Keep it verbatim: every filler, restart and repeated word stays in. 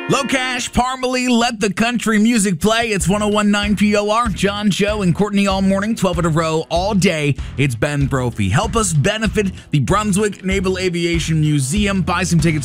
Locash, Parmalee, let the country music play. It's one oh one point nine P O R. John, Joe, and Courtney all morning, twelve in a row, all day. It's Ben Brophy. Help us benefit the Brunswick Naval Aviation Museum. Buy some tickets